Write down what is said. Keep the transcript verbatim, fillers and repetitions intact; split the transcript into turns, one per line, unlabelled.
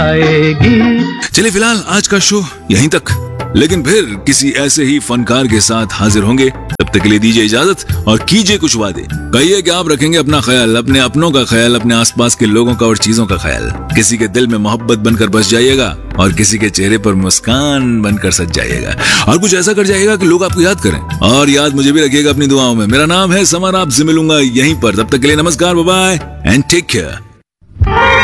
आएगी।
चलिए फिलहाल आज का शो यहीं तक, लेकिन फिर किसी ऐसे ही फनकार के साथ हाजिर होंगे। तब तक के लिए दीजिए इजाजत और कीजिए कुछ वादे। कहिए कि आप रखेंगे अपना ख्याल, अपने अपनों का ख्याल, अपने आसपास के लोगों का और चीजों का ख्याल। किसी के दिल में मोहब्बत बनकर बस जाइएगा और किसी के चेहरे पर मुस्कान बनकर सज जाइएगा और कुछ ऐसा कर जाइएगा कि लोग आपको याद करें। और याद मुझे भी रखिएगा अपनी दुआओं में। मेरा नाम है समर, आपसे मिलूंगा यहीं पर। तब तक के लिए नमस्कार, bye bye and take care.